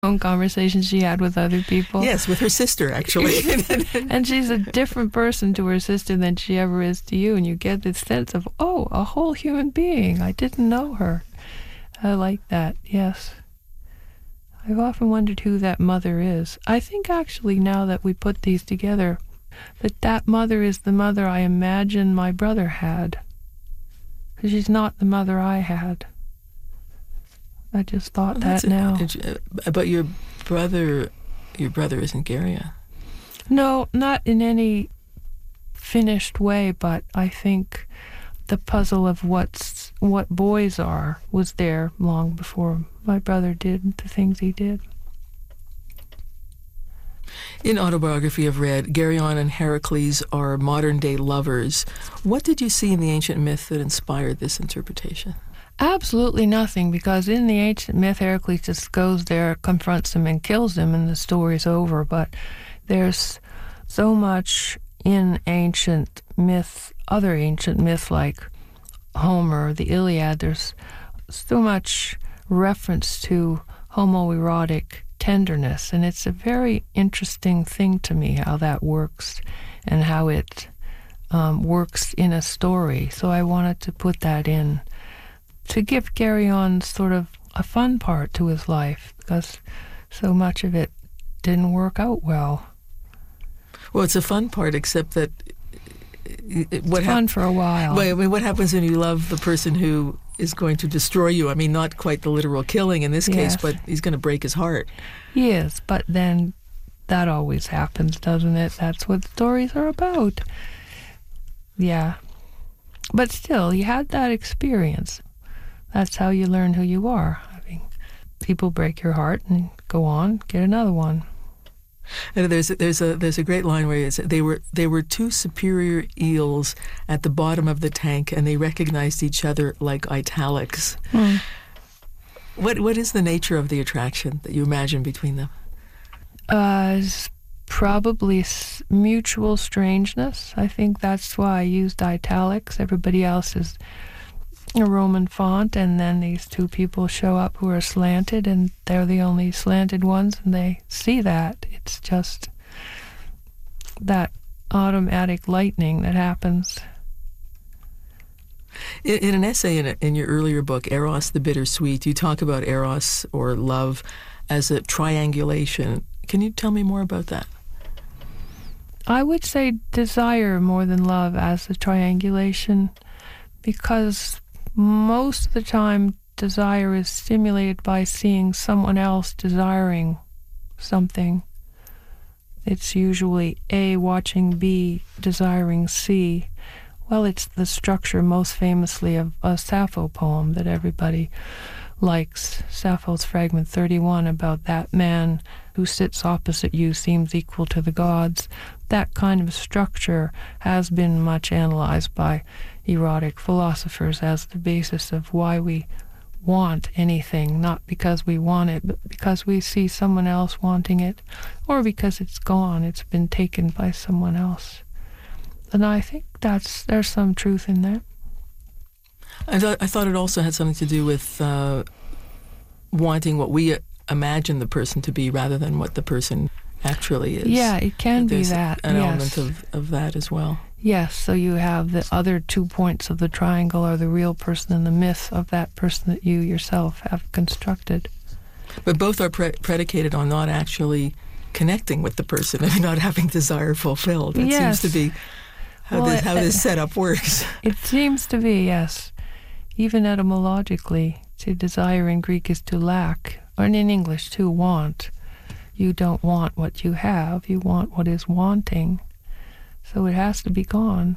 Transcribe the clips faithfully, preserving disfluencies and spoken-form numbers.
own conversations she had with other people. Yes, with her sister, actually. And she's a different person to her sister than she ever is to you, and you get this sense of, oh, a whole human being. I didn't know her. I like that, yes. I've often wondered who that mother is. I think actually now that we put these together, that that mother is the mother I imagine my brother had. Because she's not the mother I had. I just thought well, that now. A, but your brother, your brother isn't Garyon. No, not in any finished way, but I think the puzzle of what's what boys are was there long before my brother did the things he did. In Autobiography of Red, Garyon and Heracles are modern-day lovers. What did you see in the ancient myth that inspired this interpretation? Absolutely nothing, because in the ancient myth, Heracles just goes there, confronts him, and kills him, and the story's over. But there's so much in ancient myth, other ancient myth like Homer, the Iliad, there's so much reference to homoerotic tenderness, and it's a very interesting thing to me how that works and how it um, works in a story. So I wanted to put that in to give Garyon sort of a fun part to his life, because so much of it didn't work out well. Well, it's a fun part, except that It, what it's fun hap- for a while. But I mean, what happens when you love the person who is going to destroy you? I mean, not quite the literal killing in this yes. case, but he's going to break his heart. He is, but then that always happens, doesn't it? That's what stories are about. Yeah. But still, you had that experience. That's how you learn who you are. I mean, people break your heart and go on, get another one. And there's there's a there's a great line where it's, they were they were two superior eels at the bottom of the tank, and they recognized each other like italics. Mm. What what is the nature of the attraction that you imagine between them? Uh, probably mutual strangeness. I think that's why I used italics. Everybody else is a Roman font, and then these two people show up who are slanted, and they're the only slanted ones, and they see that. It's just that automatic lightning that happens. In, in an essay in, a, in your earlier book, Eros the Bittersweet, you talk about Eros, or love, as a triangulation. Can you tell me more about that? I would say desire more than love as a triangulation, because most of the time, desire is stimulated by seeing someone else desiring something. It's usually A watching B desiring C. Well, it's the structure most famously of a Sappho poem that everybody likes. Sappho's Fragment thirty-one, about that man who sits opposite you seems equal to the gods. That kind of structure has been much analyzed by erotic philosophers as the basis of why we want anything, not because we want it, but because we see someone else wanting it, or because it's gone, it's been taken by someone else. And I think that's there's some truth in that. I thought, I thought it also had something to do with uh, wanting what we imagine the person to be rather than what the person actually is. Yeah, it can There's be that. an yes. element of, of that as well. Yes, so you have the other two points of the triangle are the real person and the myth of that person that you yourself have constructed. But both are pre- predicated on not actually connecting with the person and not having desire fulfilled. That yes. seems to be how, well, this, how it, this setup works. It seems to be, yes. Even etymologically, to desire in Greek is to lack, or in English, to want. You don't want what you have, you want what is wanting. So it has to be gone.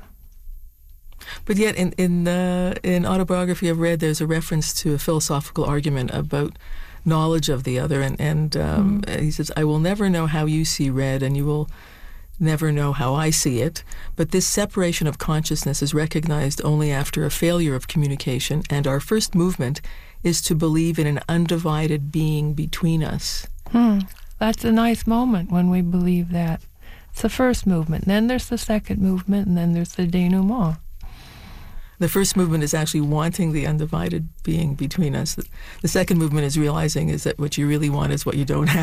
But yet, in in, uh, in Autobiography of Red, there's a reference to a philosophical argument about knowledge of the other, and, and um, mm. he says, I will never know how you see red, and you will never know how I see it, but this separation of consciousness is recognized only after a failure of communication, and our first movement is to believe in an undivided being between us. Hmm. That's a nice moment when we believe that. It's the first movement. Then there's the second movement, and then there's the denouement. The first movement is actually wanting the undivided being between us. The, the second movement is realizing is that what you really want is what you don't have.